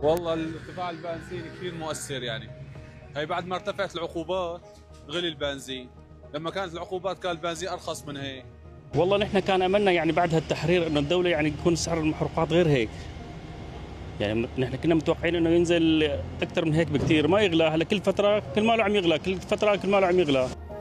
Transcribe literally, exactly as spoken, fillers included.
والله ارتفاع البنزين كثير مؤثر يعني. هي بعد ما ارتفعت العقوبات غلي البنزين، لما كانت العقوبات كان البنزين ارخص من هيك. والله نحن كان املنا يعني بعد هالتحرير انه الدوله يعني يكون سعر المحروقات غير هيك. يعني نحن كنا متوقعين انه ينزل اكثر من هيك بكثير، ما يغلى. هلا كل فتره كل ما له عم يغلى، كل فتره كل ما له عم يغلى.